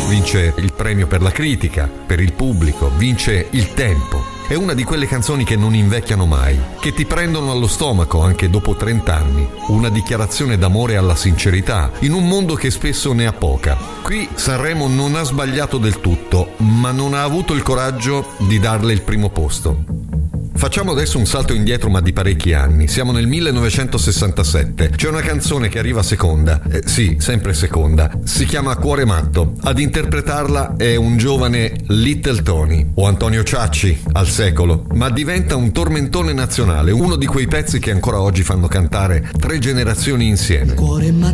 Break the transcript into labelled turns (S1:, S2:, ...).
S1: vince il premio per la critica, per il pubblico, vince il tempo. È una di quelle canzoni che non invecchiano mai, che ti prendono allo stomaco anche dopo 30 anni. Una dichiarazione d'amore alla sincerità, in un mondo che spesso ne ha poca. Qui Sanremo non ha sbagliato del tutto, ma non ha avuto il coraggio di darle il primo posto. Facciamo adesso un salto indietro, ma di parecchi anni. Siamo nel 1967. C'è una canzone che arriva seconda. Sì, sempre seconda. Si chiama Cuore matto. Ad interpretarla è un giovane Little Tony o Antonio Ciacci al secolo, ma diventa un tormentone nazionale, uno di quei pezzi che ancora oggi fanno cantare 3 generazioni insieme.
S2: Cuore matto